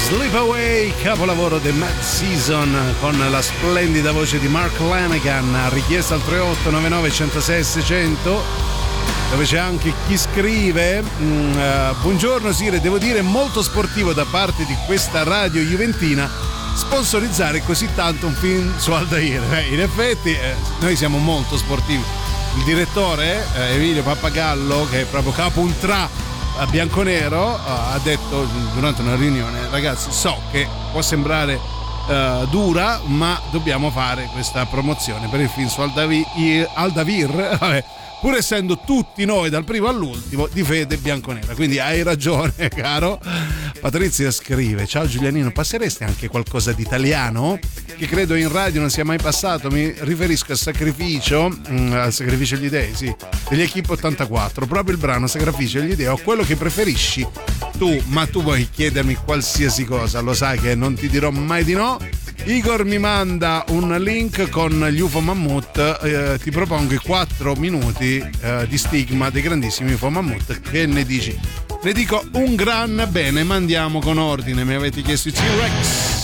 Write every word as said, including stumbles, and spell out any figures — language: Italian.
Slip Away, capolavoro The Mad Season con la splendida voce di Mark Lanegan, richiesta al tre otto nove nove uno zero sei sei zero zero, dove c'è anche chi scrive mm, uh, buongiorno Sire, devo dire molto sportivo da parte di questa radio juventina sponsorizzare così tanto un film su Aldair. Eh, in effetti eh, noi siamo molto sportivi. Il direttore eh, Emilio Pappagallo, che è proprio capo ultra a bianconero, uh, ha detto durante una riunione: ragazzi, so che può sembrare uh, dura, ma dobbiamo fare questa promozione per il film su Aldavi- Aldair, vabbè, pur essendo tutti noi dal primo all'ultimo di fede bianconera. Quindi hai ragione, caro. Patrizia scrive: ciao Giulianino, passeresti anche qualcosa di italiano che credo in radio non sia mai passato? Mi riferisco al sacrificio mm, al sacrificio agli dei, sì, degli Equipe ottantaquattro, proprio il brano Sacrificio agli dei, o quello che preferisci tu, ma tu vuoi chiedermi qualsiasi cosa, lo sai che non ti dirò mai di no. Igor mi manda un link con gli U F O Mammut, eh, ti propongo i quattro minuti eh, di Stigma dei grandissimi U F O Mammut. Che ne dici? Ne dico un gran bene, ma andiamo con ordine. Mi avete chiesto i T-Rex.